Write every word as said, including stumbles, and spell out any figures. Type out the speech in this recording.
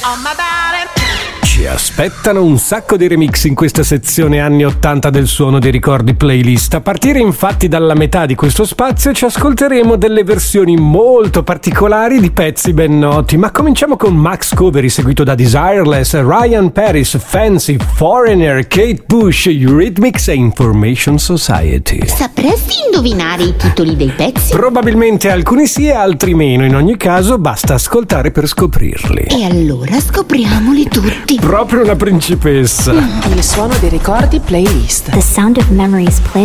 on my body. Ci aspettano un sacco di remix in questa sezione anni ottanta del Suono dei Ricordi playlist. A partire infatti dalla metà di questo spazio ci ascolteremo delle versioni molto particolari di pezzi ben noti, ma cominciamo con Max Coveri seguito da Desireless, Ryan Paris, Fancy, Foreigner, Kate Bush, Eurythmics e Information Society. Sapresti indovinare i titoli dei pezzi? Probabilmente alcuni sì e altri meno, in ogni caso basta ascoltare per scoprirli. E allora scopriamoli tutti. Proprio una principessa. Il Suono dei Ricordi playlist. The Sound of Memories playlist.